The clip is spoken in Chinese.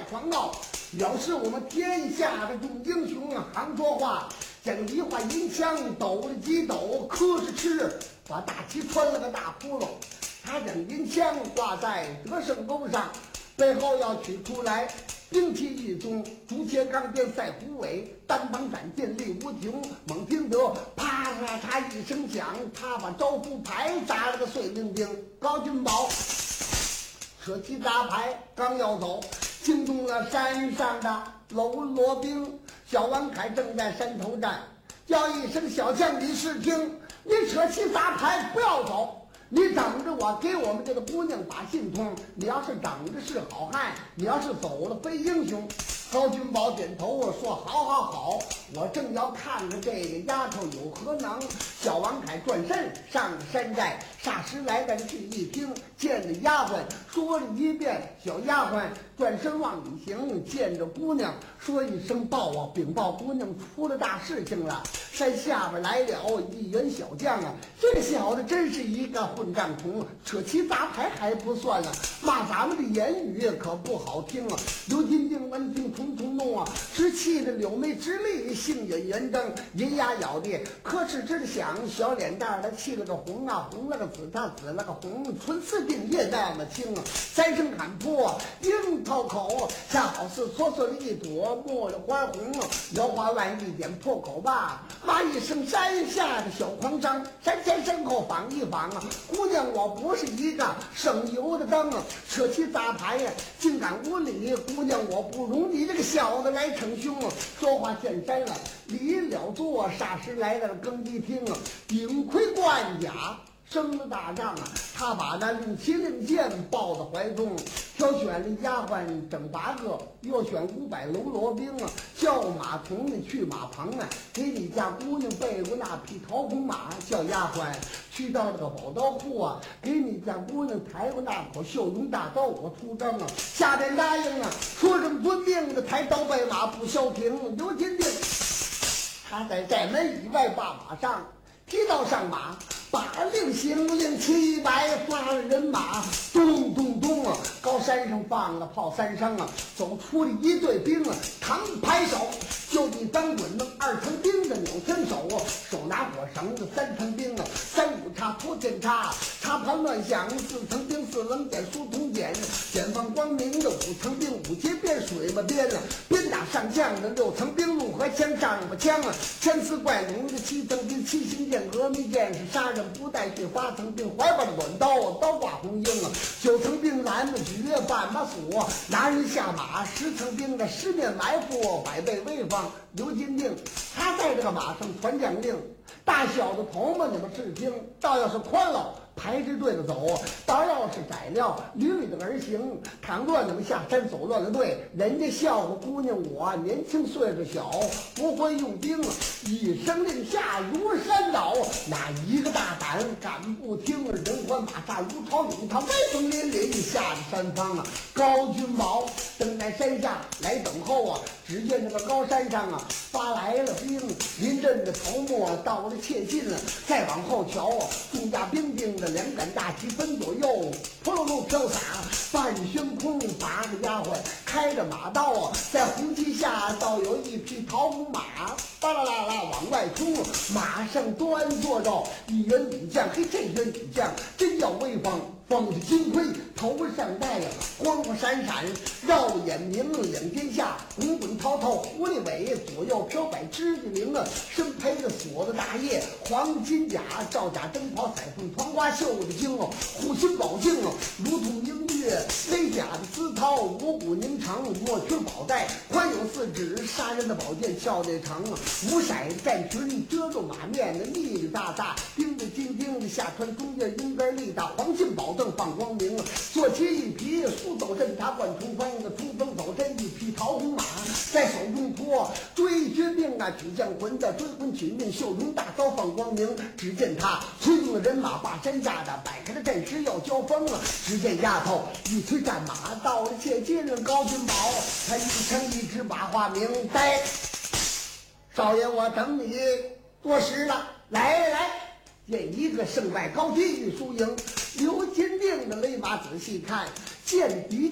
狂傲。要是我们天下的众英雄行说话，将梨花银枪抖了几抖，可是吃把大旗穿了个大窟窿。他将银枪挂在得胜钩上，背后要取出来兵器一宗，竹切钢鞭赛虎尾，单膀闪电力无穷。猛听得啪嚓嚓一声响，他把招呼牌砸了个碎零丁。高君宝舍弃大牌刚要走，惊动了山上的喽啰兵。小王凯正在山头站，叫一声小将李世听，你舍弃杂牌不要走，你等着我给我们这个姑娘把信通。你要是等着是好汉，你要是走了非英雄。高君宝点头说好好好，我正要看看这个丫头有何能。小王凯转身上山寨，霎时来人去一听，见了丫鬟说了一遍。小丫鬟转身往里行，见着姑娘说一声报啊，禀报姑娘出了大事情了。山下边来了一员小将啊，这个小子真是一个混账童，扯旗杂牌还不算了，骂咱们的言语可不好听啊。刘金定闻听重重怒啊，直气的柳眉直立，杏眼圆睁，银牙咬的可是直响，小脸蛋的气了个红啊，红了个紫，他紫了个红，唇似定叶那么青啊。三声喊破樱桃口，恰好是搓碎了一朵茉莉花红啊。摇花万一点破口吧，骂一声山下的小狂张，山前身后仿一仿啊。姑娘我不是一个省油的灯啊，扯起杂牌呀，竟敢无礼。姑娘我不容你这个小子来逞凶啊。说话现身了，离了座，霎时来到了更衣厅啊。顶盔贯甲生了大仗啊，他把那令旗令箭抱在怀中，挑选了丫鬟整8个，又选500喽啰兵啊，叫马从你去马棚啊，给你家姑娘备过那匹桃红马。叫丫鬟去到这个宝刀铺啊，给你家姑娘抬过那口绣绒大刀。我出征啊，下边答应啊，说声遵命的抬刀备马不消停。刘金定他在寨门以外把马上提到上马，把令行令700发了人马，咚咚咚啊，高山上放了炮3声啊，走出了一队兵啊，扛拍手就地当滚的2层兵的扭身手啊，手拿火绳的3层兵啊，3五叉铺天叉，插盘乱响，4层兵4棱剪书筒剪，剪放光明的5层兵5节鞭水吧鞭啊，鞭打上将的6层兵怒河枪上吧枪啊，千丝怪龙的7层兵7星剑峨眉剑是杀人不带血8层兵怀抱的短刀刀挂红缨啊，9层兵拦着举半把锁拿人下马，10层兵的10面埋伏百倍威风。刘金定他在这个马上传将令，大小的头们你们试听，倒要是宽了排着队的走，倒要是窄了屡屡的而行。倘若你们下山走乱了队，人家笑话姑娘我年轻岁数小，不会用兵，一声令下如山倒，哪一个大胆敢不听？人环马煞如潮涌，他威风凛凛下着山方啊。高君宝登在山下来等候啊，只见这个高山上啊发来了兵，临阵的头目到了切近了，再往后瞧啊，众家兵丁的2杆大旗分左右，扑噜噜飘洒半悬空，拔着丫鬟开着马刀啊，在红旗下倒有一匹桃红马，巴啦啦啦往外冲，马上端坐着一员女将，嘿，这员女将真叫威风，放着金盔，头上戴呀光光闪闪，绕眼明领天下，滚滚滔滔狐狸尾，左右飘摆指甲翎啊，身配着锁的大叶黄金甲，罩甲征袍彩凤团花绣的经哦，护心宝镜啊如同明月，勒甲的丝绦五谷凝成，墨缺宝带宽有4指，杀人的宝剑鞘内成，五色战裙遮住马面的密密大大，钉子金钉子下穿中间阴根力大，黄金宝凳放光明，坐骑一匹苏斗阵塔贯冲锋的冲锋走阵，一匹桃红马在手中托追绝命啊，举将魂的追魂取命，绣绒大刀放光明。只见他催动了人马把山下的摆开了阵势要交锋了，只见丫头一催战马到了切近了，高君宝他一撑一指把话明白，少爷我等你多时了，来来，见一个胜败高低一输赢。刘金定的勒马仔细看，见敌